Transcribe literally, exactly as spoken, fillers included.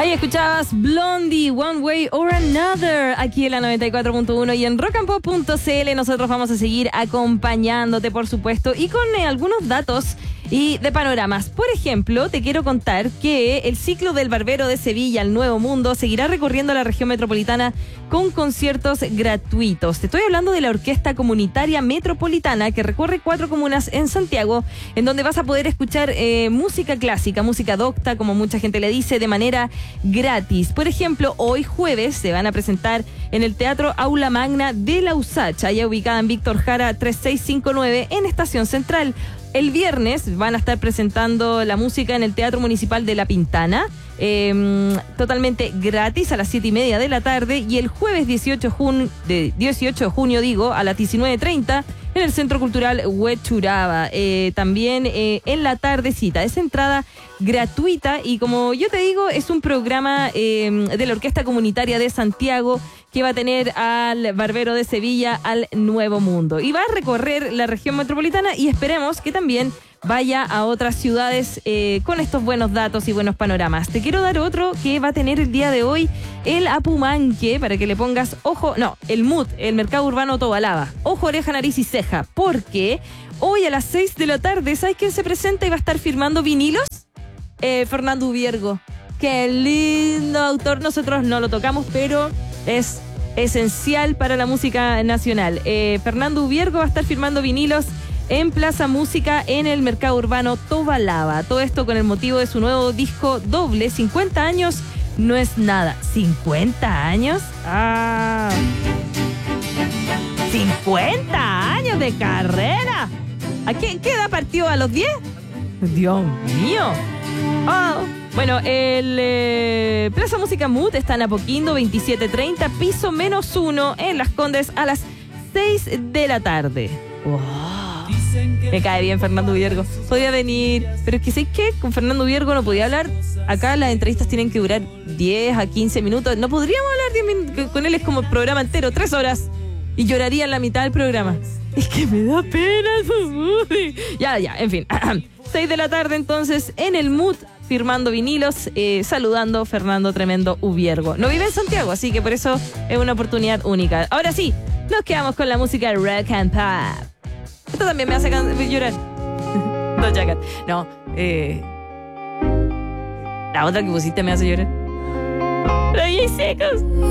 Ahí escuchabas Blondie, One Way or Another, aquí en la noventa y cuatro punto uno y en rock and pop punto c l. Nosotros vamos a seguir acompañándote, por supuesto, y con eh, algunos datos y de panoramas. Por ejemplo, te quiero contar que el ciclo del Barbero de Sevilla, el Nuevo Mundo, seguirá recorriendo la región metropolitana con conciertos gratuitos. Te estoy hablando de la Orquesta Comunitaria Metropolitana, que recorre cuatro comunas en Santiago, en donde vas a poder escuchar eh, música clásica, música docta, como mucha gente le dice, de manera gratis. Por ejemplo, hoy jueves se van a presentar en el Teatro Aula Magna de la USACH, allá ubicada en Víctor Jara treinta y seis cincuenta y nueve, en Estación Central. El viernes van a estar presentando la música en el Teatro Municipal de La Pintana, eh, totalmente gratis a las siete y media de la tarde, y el jueves dieciocho de junio, de dieciocho de junio digo, a las diecinueve treinta, en el Centro Cultural Huechuraba, eh, también eh, en la tardecita. Es entrada gratuita y, como yo te digo, es un programa eh, de la Orquesta Comunitaria de Santiago que va a tener al Barbero de Sevilla al Nuevo Mundo. Y va a recorrer la región metropolitana y esperemos que también vaya a otras ciudades eh, con estos buenos datos y buenos panoramas. Te quiero dar otro que va a tener el día de hoy, el Apumanque, para que le pongas ojo, no, el M U T, el Mercado Urbano Tobalaba. Ojo, oreja, nariz y ceja, porque hoy a las seis de la tarde, ¿sabes quién se presenta y va a estar firmando vinilos? Eh, Fernando Ubiergo. Qué lindo autor. Nosotros no lo tocamos, pero es esencial para la música nacional. Eh, Fernando Ubiergo va a estar firmando vinilos en Plaza Música en el Mercado Urbano Tobalaba. Todo esto con el motivo de su nuevo disco doble, cincuenta años no es nada. ¿cincuenta años? ¡Ah! ¡cincuenta años de carrera! ¿A qué, qué edad partió? ¿A los diez? ¡Dios mío! Oh. Bueno, el eh, Plaza Música M U T está en Apoquindo, veintisiete treinta, piso menos uno, en Las Condes, a las seis de la tarde. Wow. Me cae bien Fernando Viergo. Podía venir, pero es que sé que con Fernando Viergo no podía hablar. Acá las entrevistas tienen que durar diez a quince minutos. No podríamos hablar diez minutos. Con él es como el programa entero, tres horas. Y lloraría en la mitad del programa. Es que me da pena su Ya, ya, en fin. seis de la tarde entonces en el M U T, firmando vinilos, eh, saludando Fernando Tremendo Ubiergo. No vive en Santiago, así que por eso es una oportunidad única. Ahora sí, nos quedamos con la música rock and pop. Esto también me hace can- llorar. No, Jacket. No, eh... la otra que pusiste me hace llorar. Reyes secos.